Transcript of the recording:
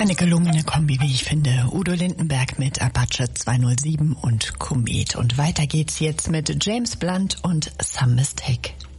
Eine gelungene Kombi, wie ich finde. Udo Lindenberg mit Apache 207 und Komet. Und weiter geht's jetzt mit James Blunt und Some Mistake.